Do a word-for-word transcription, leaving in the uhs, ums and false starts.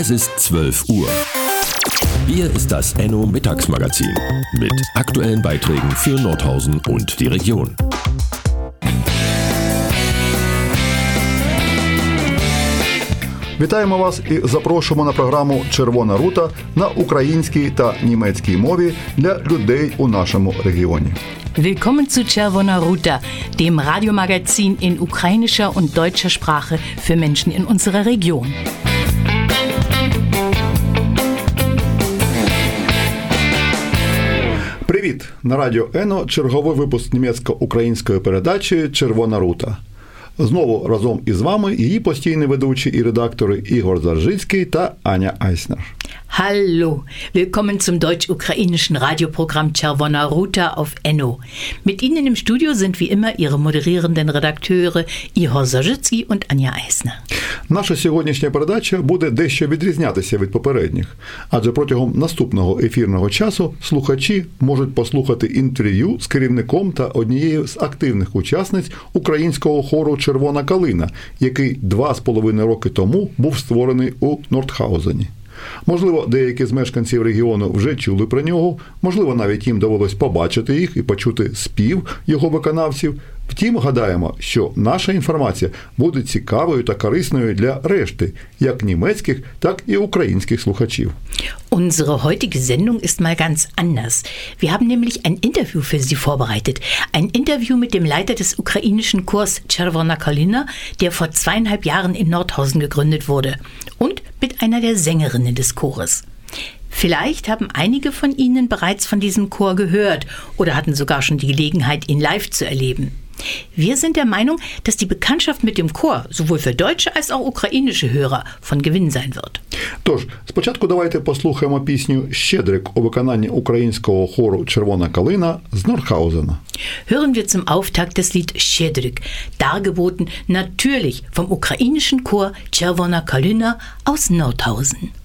Es ist zwölf Uhr. Hier ist das Enno Mittagsmagazin mit aktuellen Beiträgen für Nordhausen und die Region. Вітаємо вас і запрошуємо на програму «Червона рута» на українській та німецькій мові для людей у нашому регіоні. Willkommen zu Czerwona Ruta, dem Radiomagazin in ukrainischer und deutscher Sprache für Menschen in unserer Region. Привіт! На радіо Ено черговий випуск німецько-української передачі «Червона рута». Знову разом із вами її постійні ведучі і редактори Ігор Заржицький та Аня Айснер. Hallo, willkommen zum deutsch-ukrainischen Radioprogramm Czerwona Ruta auf Enno. Mit Ihnen im Studio sind wie immer Ihre moderierenden Redakteure Igor Zarzycki und Anja Eisner. Наша сьогоднішня передача буде дещо відрізнятися від попередніх, адже протягом наступного ефірного часу слухачі можуть послухати інтерв'ю з керівником та однією з активних учасниць українського хору «Червона калина», який два з половиною роки тому був створений у Нордхаузені. Можливо, деякі з мешканців регіону вже чули про нього, можливо, навіть їм довелось побачити їх і почути спів його виконавців. Втім, гадаємо, що наша інформація буде цікавою та корисною для решти, як німецьких, так і українських слухачів. Unsere heutige Sendung ist mal ganz anders. Wir haben nämlich ein Interview für Sie vorbereitet. Ein Interview mit dem Leiter des ukrainischen Chors Czerwona Kalina, der vor zweieinhalb Jahren in Nordhausen gegründet wurde. Und mit einer der Sängerinnen des Chores. Vielleicht haben einige von Ihnen bereits von diesem Chor gehört oder hatten sogar schon die Gelegenheit, ihn live zu erleben. Wir sind der Meinung, dass die Bekanntschaft mit dem Chor sowohl für deutsche als auch ukrainische Hörer von Gewinn sein wird. Тож, спочатку давайте послухаємо пісню «Щедрик» у виконанні українського хору «Червона калина» з Нордхаузена. Hören wir zum Auftakt das Lied «Щедрик», dargeboten natürlich vom ukrainischen Chor Czerwona Kalina aus Nordhausen.